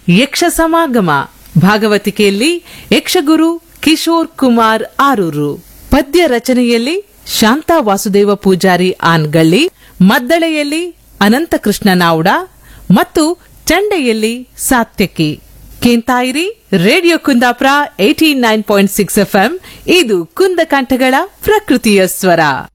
ಯಕ್ಷ ಸಮಾಗಮ ಭಾಗವತಿಕೆಯಲ್ಲಿ ಯಕ್ಷಗುರು ಕಿಶೋರ್ ಕುಮಾರ್ ಆರೂರು, ಪದ್ಯ ರಚನೆಯಲ್ಲಿ ಶಾಂತಾ ವಾಸುದೇವ ಪೂಜಾರಿ ಆನ್ಗಳ್ಳಿ, ಮದ್ದಳೆಯಲ್ಲಿ ಅನಂತಕೃಷ್ಣ ನಾವ್ಡ ಮತ್ತು ಚಂಡೆಯಲ್ಲಿ ಸಾತ್ಯಕಿ. ಕೇಂತಾಯಿರಿ radio Kundapura 89.6 FM. ಇದು ಕುಂದಕಂಠಗಳ ಪ್ರಕೃತಿಯ ಸ್ವರ.